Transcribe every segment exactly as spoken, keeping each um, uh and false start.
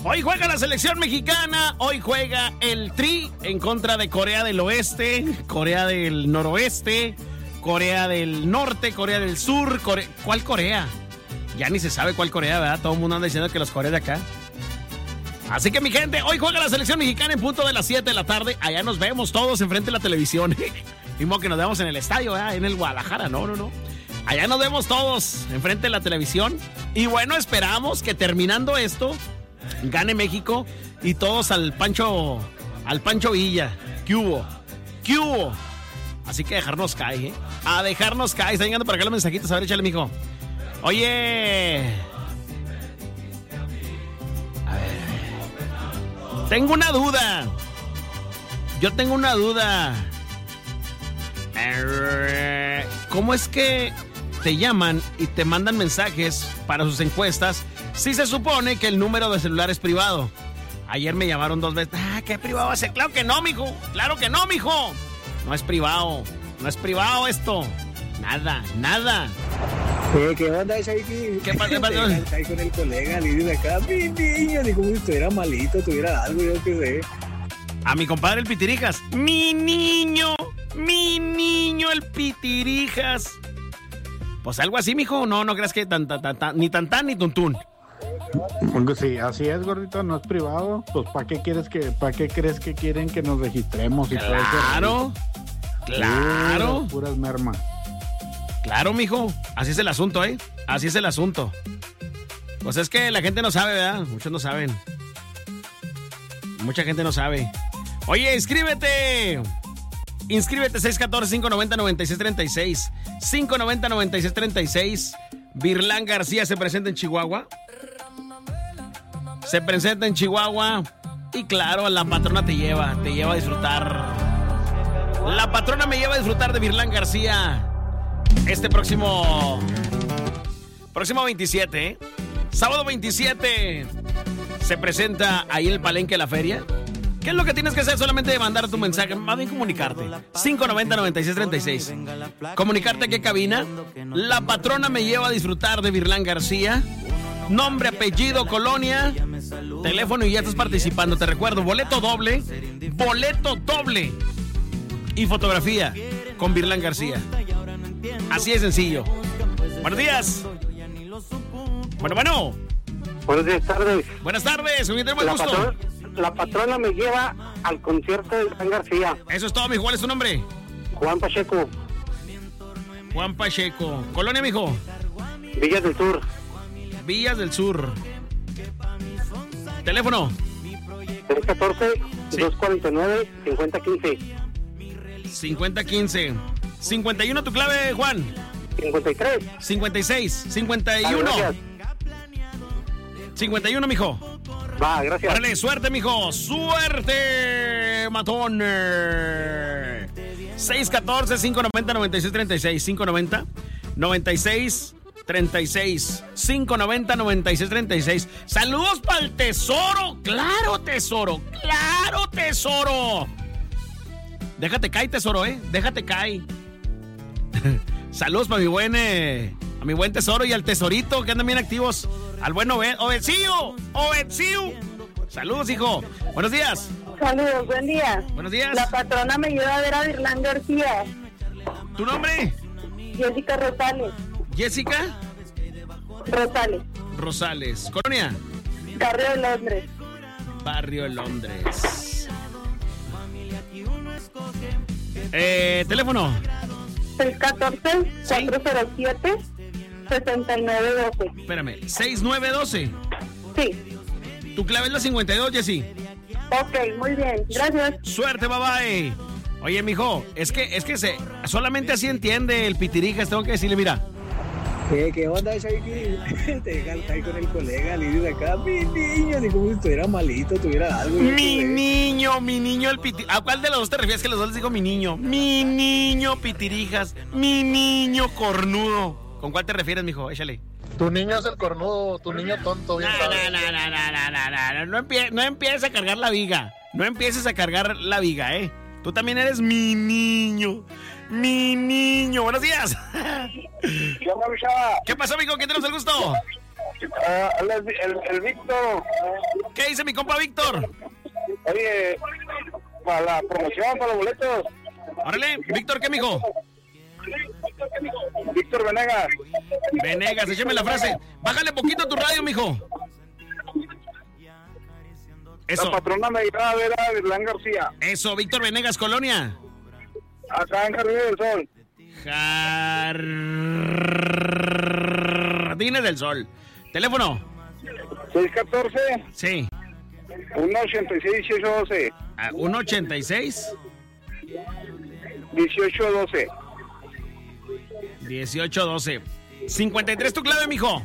Hoy juega la selección mexicana, hoy juega el Tri en contra de Corea del Oeste, Corea del Noroeste, Corea del Norte, Corea del Sur, Core... ¿Cuál Corea? Ya ni se sabe cuál Corea, ¿verdad? Todo el mundo anda diciendo que los Coreas de acá. Así que mi gente, hoy juega la selección mexicana en punto de las siete de la tarde. Allá nos vemos todos enfrente de la televisión. Mismo que nos vemos en el estadio, ¿verdad? En el Guadalajara, no, no, no. Allá nos vemos todos enfrente de la televisión. Y bueno, esperamos que terminando esto gane México y todos al Pancho, al Pancho Villa. ¿Qué hubo? ¿Qué hubo? Así que dejarnos caer, ¿eh? A dejarnos caer. Está llegando para acá los mensajitos. A ver, échale, mijo. Oye. A ver. Tengo una duda. Yo tengo una duda. ¿Cómo es que te llaman y te mandan mensajes para sus encuestas si se supone que el número de celular es privado? Ayer me llamaron dos veces. Ah, ¿qué privado va a ser? Claro que no, mijo. Claro que no, mijo. No es privado. No es privado esto. Nada, nada. Eh, ¿Qué onda, Shaiki? ¿Qué pasa? Está ahí con el colega, Lidio de acá. Mi niño, ni como si estuviera malito, tuviera algo, yo qué sé. A mi compadre el Pitirijas. Mi niño, mi niño el Pitirijas. Pues algo así, mijo. No, no creas que tan, tan, tan, tan, ni tan tan ni tuntún. Sí, así es, gordito, no es privado. Pues ¿para qué quieres que, para qué crees que quieren que nos registremos? Y claro, claro. Puras, puras mermas. Claro, mijo. Así es el asunto, ¿eh? Así es el asunto. Pues es que la gente no sabe, ¿verdad? Muchos no saben. Mucha gente no sabe. Oye, inscríbete. Inscríbete seis uno cuatro, cinco nueve cero, nueve seis tres seis. cinco nueve cero, nueve seis tres seis. Virlán García se presenta en Chihuahua. Se presenta en Chihuahua. Y claro, la patrona te lleva. Te lleva a disfrutar. La patrona me lleva a disfrutar de Virlán García. Este próximo... Próximo veintisiete, ¿eh? Sábado veintisiete. Se presenta ahí el Palenque de la Feria. ¿Qué es lo que tienes que hacer? Solamente mandar tu mensaje, más bien comunicarte. cinco nueve cero, nueve seis tres seis. Comunicarte a qué cabina. La patrona me lleva a disfrutar de Virlán García. Nombre, apellido, colonia, teléfono y ya estás participando. Te recuerdo, boleto doble. Boleto doble. Y fotografía con Virlán García. Así de sencillo. Buenos días. Bueno, bueno. Buenos días, tardes. Buenas tardes, un buen la, gusto. patrona, la patrona me lleva al concierto de Virlán García. Eso es todo, mijo. ¿Cuál es tu nombre? Juan Pacheco. Juan Pacheco. ¿Colonia, mijo? Villas del Sur. Villas del Sur. ¿Teléfono? tres uno cuatro, dos cuatro nueve, cinco cero uno cinco. cincuenta quince. cincuenta y uno tu clave, Juan. cincuenta y tres. cincuenta y seis. cincuenta y uno. Gracias. cincuenta y uno, mijo. Va, gracias. Órale, suerte, mijo. Suerte, matón. seis uno cuatro, cinco nueve cero, nueve seis tres seis. cinco nueve cero, nueve seis tres seis. cinco nueve cero, nueve seis tres seis. Saludos para el tesoro. Claro, tesoro. Claro, tesoro. Déjate caer, tesoro, ¿eh? Déjate caer. Saludos para mi buen... Eh, a mi buen tesoro y al tesorito, que andan bien activos. Al buen Obed, Obedcillo. Obedcillo. Saludos, hijo. Buenos días. Saludos, buen día. Buenos días. La patrona me lleva a ver a Virlán García. ¿Tu nombre? Jessica Rosales. ¿Jessica? Rosales. Rosales. ¿Colonia? Barrio de Londres. Barrio de Londres. Eh, teléfono. seis uno cuatro, cuatro cero siete, seis nueve uno dos. Espérame, seis nueve uno dos. Sí. Tu clave es la cincuenta y dos, Jessy. Ok, muy bien, gracias. Suerte, bye bye. Oye, mijo, es que, es que se, solamente así entiende el Pitirijas, tengo que decirle, mira. Eh, ¿Qué onda, Shaiki? Te deja ahí con el colega, Lidio de acá. Mi niño, ni como si estuviera malito, tuviera algo. Mi niño, mi niño el Pitirijas. ¿A cuál de los dos te refieres que los dos les digo mi niño? Mi niño Pitirijas, mi niño cornudo. ¿Con cuál te refieres, mijo? Échale. Tu niño es el cornudo, tu niño tonto, bien No, no, no, no, no, no, no, no, no, empie- no empieces a cargar la viga. No empieces a cargar la viga, ¿eh? Tú también eres mi niño. Mi niño. Buenos días. ¿Qué pasó, amigo? ¿Quién tenemos el gusto? Uh, el, el, el Víctor. ¿Qué dice mi compa Víctor? Oye, para la promoción, para los boletos. Órale, Víctor, ¿qué, mijo? Víctor Venegas. Venegas, échame la frase. Bájale poquito a tu radio, mijo. Eso. La patrona me iba a ver a Virlán García. Eso, Víctor Venegas, Colonia. Acá en Jardines del Sol. Jardines del Sol. Teléfono. seis uno cuatro. Sí. uno ochenta y seis, dieciocho doce. Ah, uno ochenta y seis. dieciocho doce. dieciocho doce. cincuenta y tres tu clave, mijo.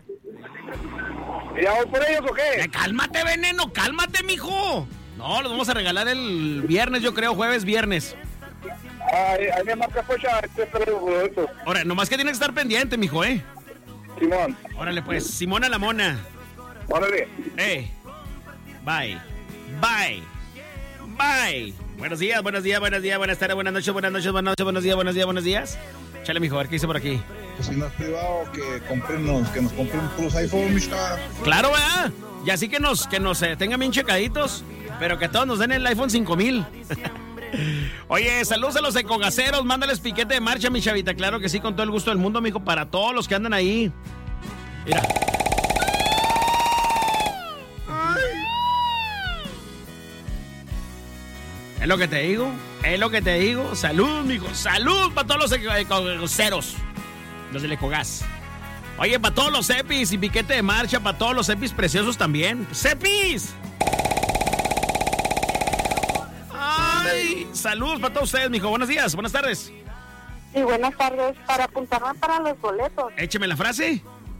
¿Ya voy por ellos o qué? Eh, cálmate, veneno, cálmate, mijo. No, los vamos a regalar el viernes, yo creo, jueves, viernes. Ay, ahí me marca pocha, este tres boletos. Ahora, nomás que tienes que estar pendiente, mijo, ¿eh? Simón. Órale, pues, Simona la mona. Órale. Eh. Bye. Bye. Bye. Buenos días, buenos días, buenos días, buenas tardes, buenas noches, buenas noches, buenas noches, buenos días, buenos días, buenos días. Chale, mijo, a ver qué dice por aquí. Pues si no es privado, que compren, que nos compren un plus iPhone, micha. Claro, ¿verdad? Y así que nos, que nos eh, tengan bien checaditos, pero que todos nos den el iPhone cinco mil. Oye, saludos a los ecogaceros, mándales piquete de marcha, mi chavita. Claro que sí, con todo el gusto del mundo, mijo, para todos los que andan ahí. Mira. Es lo que te digo, es lo que te digo. Salud, mijo, salud para todos los ecogaceros, los del Ecogas. Oye, para todos los cepis y piquete de marcha, para todos los cepis preciosos también. ¡Cepis! ¡Ay! Saludos para todos ustedes, mijo. Buenos días, buenas tardes. Sí, buenas tardes. Para apuntarme para los boletos. Écheme la frase.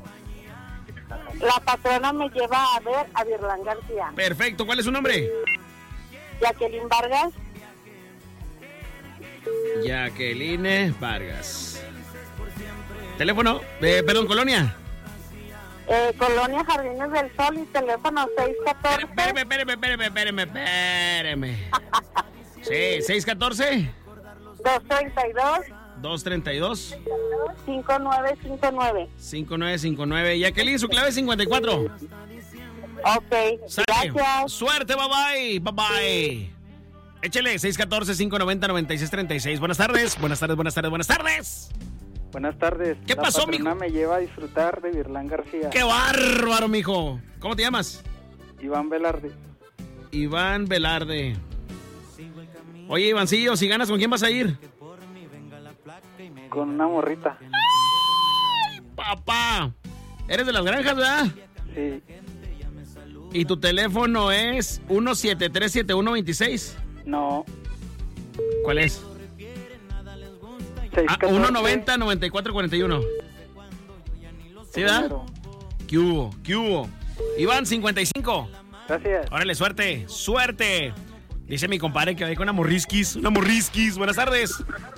La patrona me lleva a ver a Virlán García. Perfecto, ¿cuál es su nombre? Jacqueline Vargas. Jacqueline Vargas. Teléfono, eh, perdón, Colonia. Eh, Colonia Jardines del Sol y teléfono seis uno cuatro. Espéreme, espéreme, espéreme, espéreme, espéreme. Sí, seis uno cuatro. dos treinta y dos. dos treinta y dos. cinco nueve cinco nueve. cinco nueve cinco nueve. Jacqueline, su clave es cincuenta y cuatro. Ok, Sale. gracias. Suerte, bye bye, bye bye. Échele, seis uno cuatro, cinco nueve cero, nueve seis tres seis. Buenas tardes, buenas tardes, buenas tardes, buenas tardes. Buenas tardes. ¿Qué la pasó, mijo? La patrona me lleva a disfrutar de Virlán García. ¡Qué bárbaro, mijo! ¿Cómo te llamas? Iván Velarde. Iván Velarde. Oye, Ivancillo, si ganas, ¿con quién vas a ir? Con una morrita. ¡Ay, papá! ¿Eres de las granjas, verdad? Sí. ¿Y tu teléfono es uno siete tres siete uno dos seis? No. ¿Cuál es? Ah, uno noventa, noventa y cuatro cuarenta y uno. ¿Sí, verdad? ¿Qué hubo? ¿Qué hubo? Iván, cincuenta y cinco. Gracias. Órale, suerte, suerte. Dice mi compadre que va con una morrisquis, una morrisquis. Buenas tardes.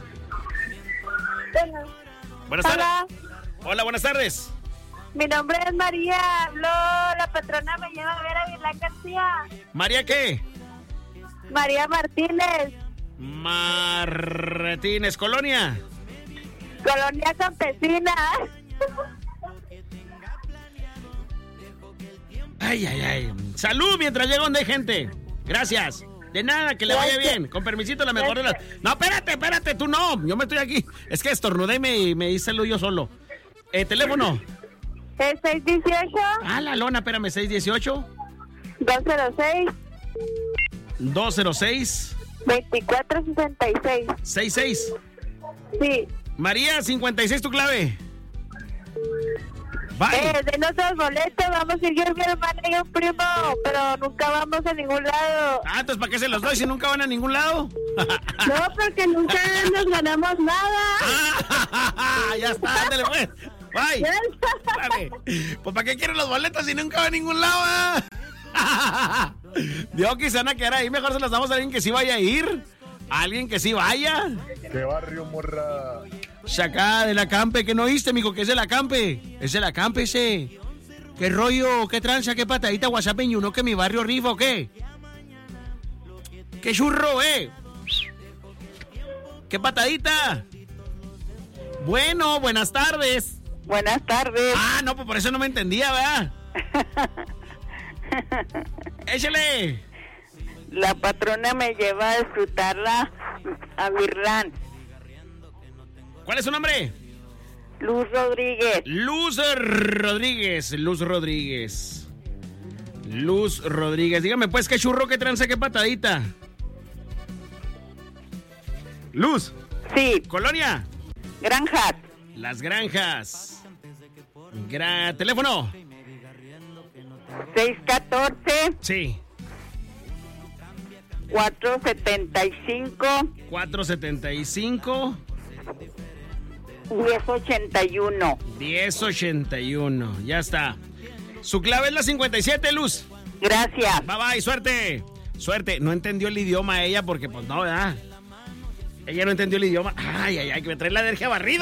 Bueno. Buenas Hola. tardes. Hola, buenas tardes. Mi nombre es María. Habló, la patrona me lleva a ver a Virlán García. ¿María qué? María Martínez. Martínez, Colonia. Colonia Campesina. Ay, ay, ay. Salud mientras llega donde hay gente. Gracias. De nada, que le vaya bien. Con permisito, la mejor de las... No, espérate, espérate, tú no. Yo me estoy aquí. Es que estornudé y me, me hice lo yo solo. Eh, teléfono. ¿Es seis dieciocho? Ah, la lona, espérame, seis dieciocho. dos cero seis. dos cero seis. veinticuatro sesenta y seis. sesenta y seis. Sí. María, cincuenta y seis tu clave. Bye. Eh, de nuestros boletos vamos a ir yo, mi hermana y un primo, pero nunca vamos a ningún lado. Ah, entonces ¿para qué se los doy si nunca van a ningún lado? No, porque nunca nos ganamos nada. Ah, ya está, ándale pues. Bye. Dale. Pues ¿para qué quieren los boletos si nunca va a ningún lado? ¿Eh? Dios, que se van a quedar ahí. Mejor se las damos a alguien que sí vaya a ir. A alguien que sí vaya. ¿Qué barrio, morra? Sacá de la campe, que no oíste, mijo, que es de la campe. Es de la campe ese. ¿Qué rollo? ¿Qué tranza? ¿Qué patadita WhatsApp en uno que mi barrio rifa o qué? ¿Qué churro, eh? ¿Qué patadita? Bueno, buenas tardes. Buenas tardes. Ah, no, pues por eso no me entendía, ¿verdad? Échale. La patrona me lleva a disfrutarla a Virlán. ¿Cuál es su nombre? Luz Rodríguez. Luz Rodríguez, Luz Rodríguez. Luz Rodríguez. Dígame, pues, qué churro, qué tranza, qué patadita. Luz. Sí. Colonia. Granjas. Las Granjas. Gra- Teléfono. seis catorce. Sí. cuatro setenta y cinco. cuatro setenta y cinco. diez ochenta y uno. diez ochenta y uno. Ya está. Su clave es la cincuenta y siete, Luz. Gracias. Bye bye, suerte. Suerte. No entendió el idioma ella porque, pues no, ¿verdad? Ella no entendió el idioma. Ay, ay, ay, que me trae la alergia barrido.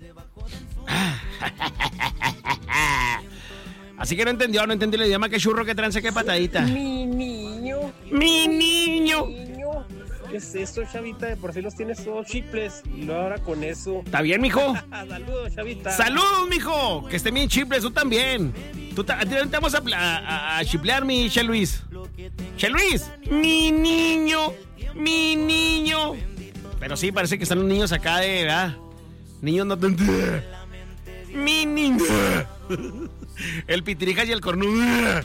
Así que no entendió, no entendió el idioma. Qué churro, qué tranza, qué patadita. Mi niño. Mi niño. niño. ¿Qué es eso, Chavita? De por sí los tienes todos chiples. Y luego ahora con eso. ¿Está bien, mijo? Saludos, Chavita. Saludos, mijo. Que estén bien chiples, tú también. Tú ta- te vamos a, a, a chiplear, mi Che Luis. Che Luis. Mi niño. Mi niño. Pero sí, parece que están los niños acá de, ¿verdad? Niños no... Mi niño. El pitirijas y el cornudo.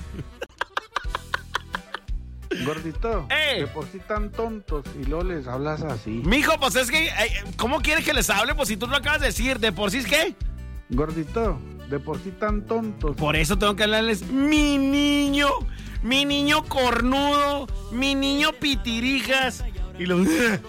Gordito, ¡Eh! de por sí tan tontos y luego les hablas así. Mijo, pues es que... ¿Cómo quieres que les hable? Pues si tú lo acabas de decir. ¿De por sí es qué? Gordito, de por sí tan tontos. Por eso tengo que hablarles. Mi niño. Mi niño cornudo. Mi niño pitirijas. Y los...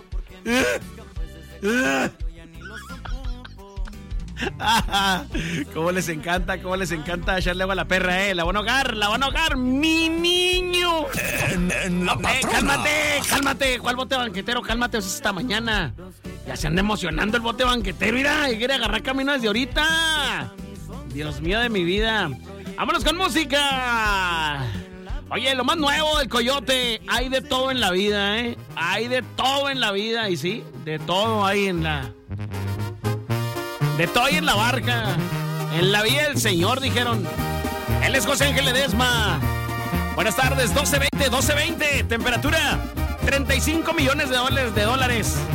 Cómo les encanta, cómo les encanta echarle agua a la perra, eh. La van a ahogar, la van a ahogar, mi niño. En, en la Eh, cálmate, cálmate. ¿Cuál bote banquetero? Cálmate, es esta mañana. Ya se anda emocionando el bote banquetero, mira, y quiere agarrar camino desde ahorita. Dios mío de mi vida. Vámonos con música. Oye, lo más nuevo del Coyote. Hay de todo en la vida, ¿eh? Hay de todo en la vida. Y sí, de todo hay en la... De todo hay en la barca. En la vida del Señor, dijeron. Él es José Ángel Ledesma. Buenas tardes, doce veinte, doce veinte. Temperatura, treinta y cinco millones de dólares. De dólares.